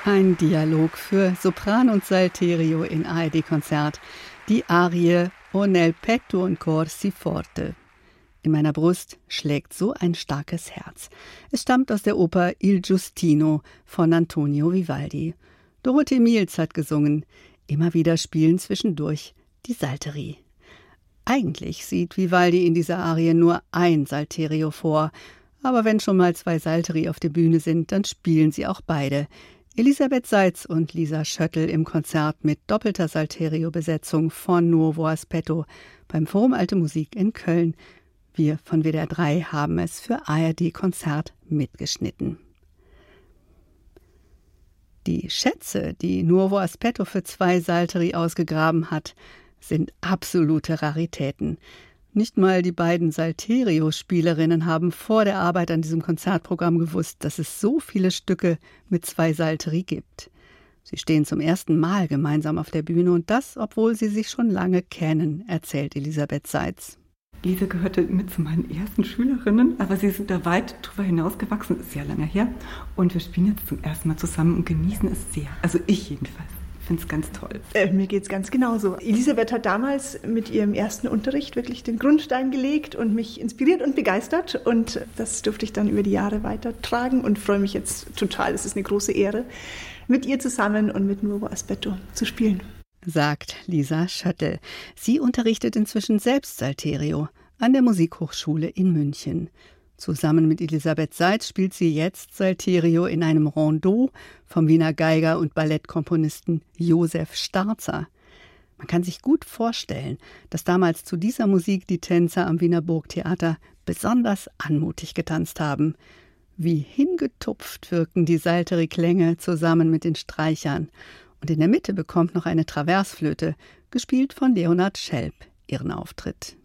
Ein Dialog für Sopran und Salterio in ARD-Konzert. Die Arie O nel petto un cor si forte. In meiner Brust schlägt so ein starkes Herz. Es stammt aus der Oper Il Giustino von Antonio Vivaldi. Dorothee Miels hat gesungen. Immer wieder spielen zwischendurch die Salteri. Eigentlich sieht Vivaldi in dieser Arie nur ein Salterio vor. Aber wenn schon mal zwei Salteri auf der Bühne sind, dann spielen sie auch beide. Elisabeth Seitz und Lisa Schöttl im Konzert mit doppelter Salterio-Besetzung von Nuovo Aspetto beim Forum Alte Musik in Köln. Wir von WDR 3 haben es für ARD-Konzert mitgeschnitten. Die Schätze, die Nuovo Aspetto für zwei Salteri ausgegraben hat, sind absolute Raritäten. Nicht mal die beiden Salterio-Spielerinnen haben vor der Arbeit an diesem Konzertprogramm gewusst, dass es so viele Stücke mit zwei Salteri gibt. Sie stehen zum ersten Mal gemeinsam auf der Bühne und das, obwohl sie sich schon lange kennen, erzählt Elisabeth Seitz. Lisa gehörte mit zu meinen ersten Schülerinnen, aber sie sind da weit drüber hinausgewachsen, ist sehr lange her. Und wir spielen jetzt zum ersten Mal zusammen und genießen es sehr. Also ich jedenfalls. Ich finde es ganz toll. Mir geht es ganz genauso. Elisabeth hat damals mit ihrem ersten Unterricht wirklich den Grundstein gelegt und mich inspiriert und begeistert. Und das durfte ich dann über die Jahre weitertragen und freue mich jetzt total. Es ist eine große Ehre, mit ihr zusammen und mit Nuovo Aspetto zu spielen. Sagt Lisa Schöttl. Sie unterrichtet inzwischen selbst Salterio an der Musikhochschule in München. Zusammen mit Elisabeth Seitz spielt sie jetzt Salterio in einem Rondeau vom Wiener Geiger und Ballettkomponisten Josef Starzer. Man kann sich gut vorstellen, dass damals zu dieser Musik die Tänzer am Wiener Burgtheater besonders anmutig getanzt haben. Wie hingetupft wirken die Salteri-Klänge zusammen mit den Streichern. Und in der Mitte bekommt noch eine Traversflöte, gespielt von Leonhard Schelp, ihren Auftritt.